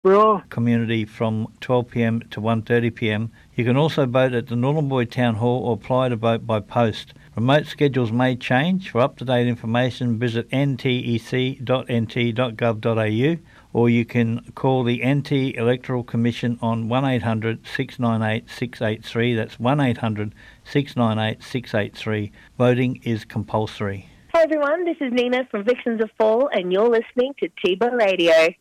Right. community from 12pm to 1:30pm. You can also vote at the Nhulunbuy Town Hall or apply to vote by post. Remote schedules may change. For up-to-date information, visit ntec.nt.gov.au or you can call the NT Electoral Commission on 1800 698 683. That's 1800 698 683. Voting is compulsory. Hey everyone, this is Nina from Vixens of Fall and you're listening to Tiba Radio.